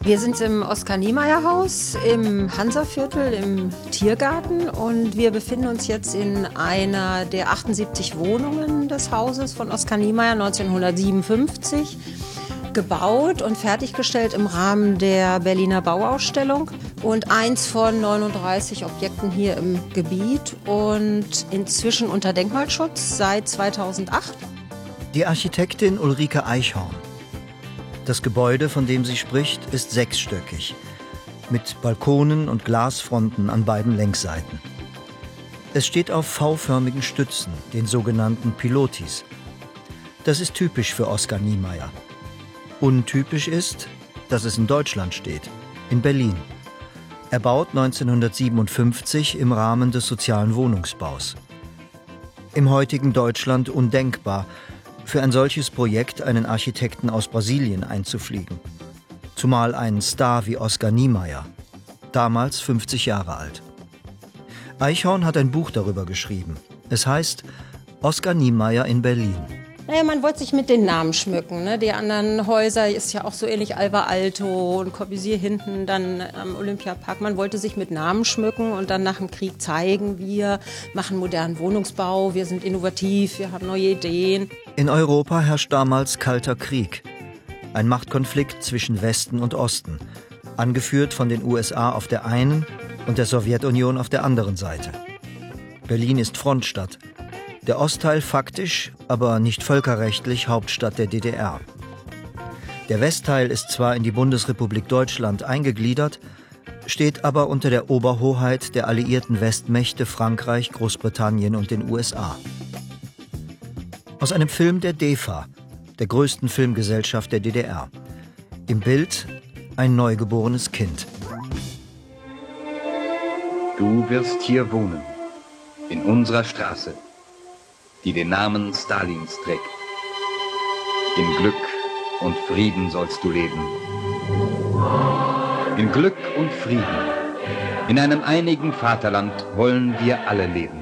Wir sind im Oskar-Niemeyer-Haus im Hansaviertel im Tiergarten und wir befinden uns jetzt in einer der 78 Wohnungen des Hauses von Oskar Niemeyer 1957. Gebaut und fertiggestellt im Rahmen der Berliner Bauausstellung und eins von 39 Objekten hier im Gebiet und inzwischen unter Denkmalschutz seit 2008. Die Architektin Ulrike Eichhorn. Das Gebäude, von dem sie spricht, ist sechsstöckig, mit Balkonen und Glasfronten an beiden Längsseiten. Es steht auf V-förmigen Stützen, den sogenannten Pilotis. Das ist typisch für Oskar Niemeyer. Untypisch ist, dass es in Deutschland steht, in Berlin. Erbaut 1957 im Rahmen des sozialen Wohnungsbaus. Im heutigen Deutschland undenkbar, für ein solches Projekt einen Architekten aus Brasilien einzufliegen. Zumal einen Star wie Oskar Niemeyer, damals 50 Jahre alt. Eichhorn hat ein Buch darüber geschrieben. Es heißt Oskar Niemeyer in Berlin. Naja, man wollte sich mit den Namen schmücken. Ne? Die anderen Häuser ist ja auch so ähnlich Alvar Aalto und Corbusier hinten dann am Olympiapark. Man wollte sich mit Namen schmücken und dann nach dem Krieg zeigen, wir machen modernen Wohnungsbau, wir sind innovativ, wir haben neue Ideen. In Europa herrscht damals Kalter Krieg. Ein Machtkonflikt zwischen Westen und Osten, angeführt von den USA auf der einen und der Sowjetunion auf der anderen Seite. Berlin ist Frontstadt. Der Ostteil faktisch, aber nicht völkerrechtlich Hauptstadt der DDR. Der Westteil ist zwar in die Bundesrepublik Deutschland eingegliedert, steht aber unter der Oberhoheit der alliierten Westmächte Frankreich, Großbritannien und den USA. Aus einem Film der DEFA, der größten Filmgesellschaft der DDR. Im Bild ein neugeborenes Kind. Du wirst hier wohnen, in unserer Straße, die den Namen Stalins trägt. In Glück und Frieden sollst du leben. In Glück und Frieden, in einem einigen Vaterland wollen wir alle leben.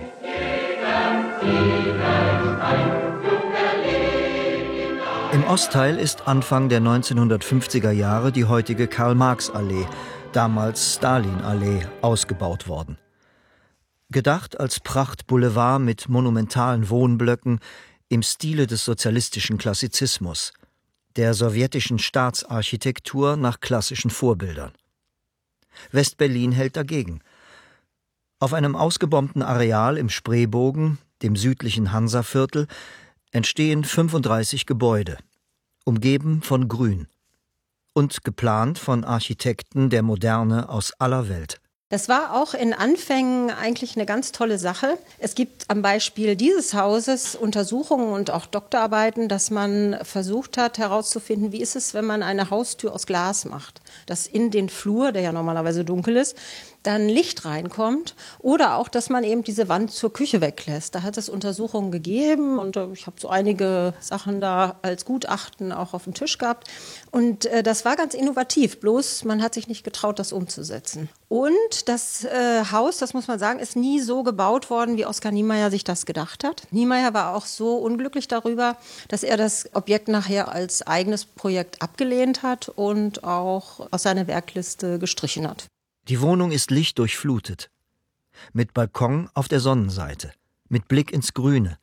Im Ostteil ist Anfang der 1950er Jahre die heutige Karl-Marx-Allee, damals Stalin-Allee, ausgebaut worden. Gedacht als Prachtboulevard mit monumentalen Wohnblöcken im Stile des sozialistischen Klassizismus, der sowjetischen Staatsarchitektur nach klassischen Vorbildern. West-Berlin hält dagegen. Auf einem ausgebombten Areal im Spreebogen, dem südlichen Hansaviertel, entstehen 35 Gebäude, umgeben von Grün und geplant von Architekten der Moderne aus aller Welt. Das war auch in Anfängen eigentlich eine ganz tolle Sache. Es gibt am Beispiel dieses Hauses Untersuchungen und auch Doktorarbeiten, dass man versucht hat herauszufinden, wie ist es, wenn man eine Haustür aus Glas macht, dass in den Flur, der ja normalerweise dunkel ist, dann Licht reinkommt oder auch, dass man eben diese Wand zur Küche weglässt. Da hat es Untersuchungen gegeben und ich habe so einige Sachen da als Gutachten auch auf dem Tisch gehabt. Und das war ganz innovativ, bloß man hat sich nicht getraut, das umzusetzen. Und das Haus, das muss man sagen, ist nie so gebaut worden, wie Oskar Niemeyer sich das gedacht hat. Niemeyer war auch so unglücklich darüber, dass er das Objekt nachher als eigenes Projekt abgelehnt hat und auch aus seiner Werkliste gestrichen hat. Die Wohnung ist lichtdurchflutet, mit Balkon auf der Sonnenseite, mit Blick ins Grüne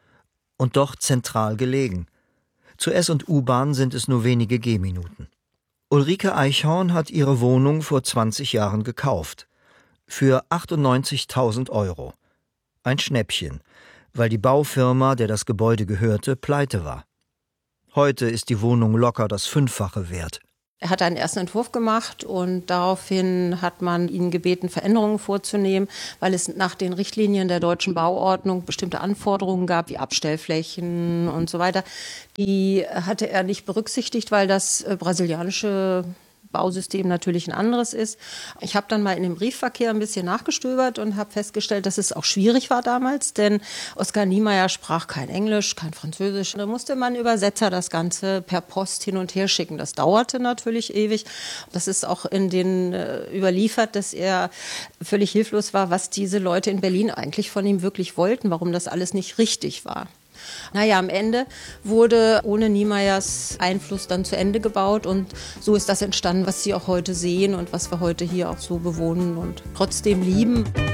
und doch zentral gelegen. Zu S- und U-Bahn sind es nur wenige Gehminuten. Ulrike Eichhorn hat ihre Wohnung vor 20 Jahren gekauft, für 98.000 €. Ein Schnäppchen, weil die Baufirma, der das Gebäude gehörte, pleite war. Heute ist die Wohnung locker das Fünffache wert. Er hat einen ersten Entwurf gemacht und daraufhin hat man ihn gebeten, Veränderungen vorzunehmen, weil es nach den Richtlinien der deutschen Bauordnung bestimmte Anforderungen gab, wie Abstellflächen und so weiter. Die hatte er nicht berücksichtigt, weil das brasilianische Bausystem natürlich ein anderes ist. Ich habe dann mal in dem Briefverkehr ein bisschen nachgestöbert und habe festgestellt, dass es auch schwierig war damals, denn Oskar Niemeyer sprach kein Englisch, kein Französisch. Da musste man Übersetzer das Ganze per Post hin und her schicken. Das dauerte natürlich ewig. Das ist auch in den überliefert, dass er völlig hilflos war, was diese Leute in Berlin eigentlich von ihm wirklich wollten, warum das alles nicht richtig war. Naja, am Ende wurde ohne Niemeyers Einfluss dann zu Ende gebaut und so ist das entstanden, was Sie auch heute sehen und was wir heute hier auch so bewohnen und trotzdem lieben.